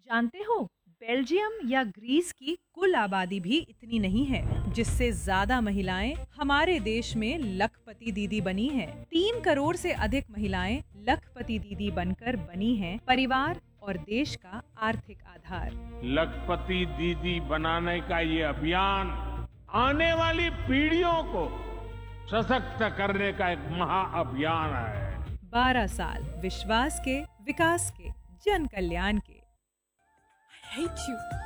जानते हो, बेल्जियम या ग्रीस की कुल आबादी भी इतनी नहीं है, जिससे ज्यादा महिलाएं हमारे देश में लखपति दीदी बनी हैं। 3 करोड़ से अधिक महिलाएं लखपति दीदी बनकर बनी हैं परिवार और देश का आर्थिक आधार। लखपति दीदी बनाने का ये अभियान आने वाली पीढ़ियों को सशक्त करने का एक महाअभियान है। 12 साल विश्वास के, विकास के, जन कल्याण के। hate you.